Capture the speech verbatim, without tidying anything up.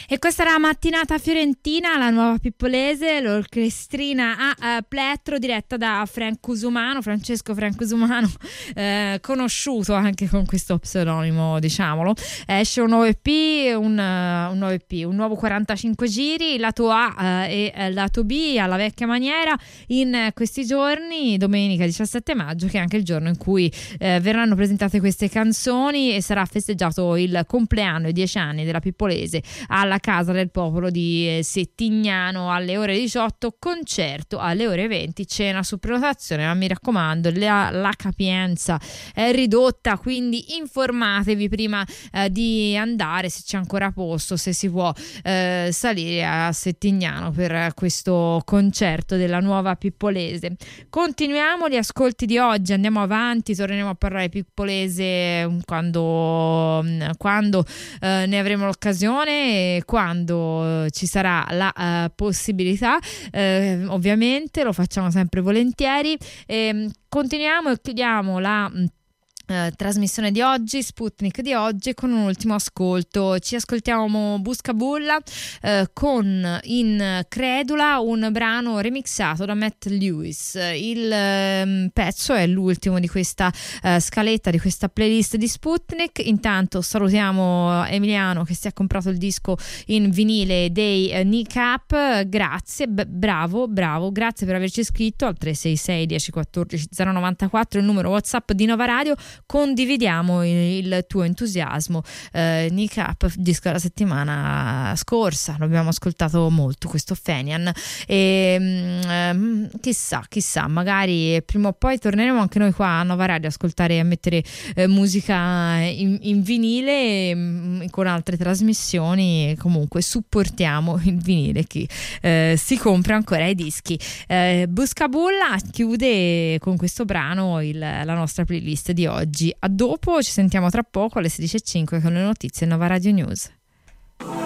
E questa era Mattinata Fiorentina, la nuova Pippolese, l'orchestrina a uh, plettro diretta da Frank Cusumano, Francesco Frank Cusumano, eh, conosciuto anche con questo pseudonimo, diciamolo. Esce un nuovo E P, un, uh, un nuovo E P, un nuovo quarantacinque giri, lato A uh, e uh, lato B alla vecchia maniera in uh, questi giorni, domenica diciassette maggio, che è anche il giorno in cui uh, verranno presentate queste canzoni e sarà festeggiato il compleanno, i dieci anni della Pippolese alla Casa del Popolo di Settignano alle ore diciotto, concerto alle ore venti, cena su prenotazione, ma mi raccomando la, la capienza è ridotta, quindi informatevi prima eh, di andare se c'è ancora posto, se si può eh, salire a Settignano per questo concerto della nuova Pippolese. Continuiamo gli ascolti di oggi, andiamo avanti, torneremo a parlare Pippolese quando, quando eh, ne avremo l'occasione, quando ci sarà la uh, possibilità, eh, ovviamente lo facciamo sempre volentieri. E continuiamo e chiudiamo la Uh, trasmissione di oggi, Sputnik di oggi, con un ultimo ascolto. Ci ascoltiamo Buscabulla uh, con In Credula, un brano remixato da Matt Lewis. Il uh, pezzo è l'ultimo di questa uh, scaletta, di questa playlist di Sputnik. Intanto salutiamo Emiliano che si è comprato il disco in vinile dei uh, Kneecap. Grazie, b- bravo, bravo, grazie per averci scritto al tre sei sei uno zero uno quattro zero nove quattro, il numero WhatsApp di Nova Radio. Condividiamo il, il tuo entusiasmo. eh, Kneecap, disco della settimana scorsa, l'abbiamo ascoltato molto questo Fenian e um, chissà chissà magari prima o poi torneremo anche noi qua a Nova Radio a ascoltare e a mettere eh, musica in, in vinile e, con altre trasmissioni. Comunque supportiamo il vinile, chi eh, si compra ancora i dischi. eh, Buscabulla chiude con questo brano il, la nostra playlist di oggi. A dopo, ci sentiamo tra poco alle sedici e cinque con le notizie Nova Radio News.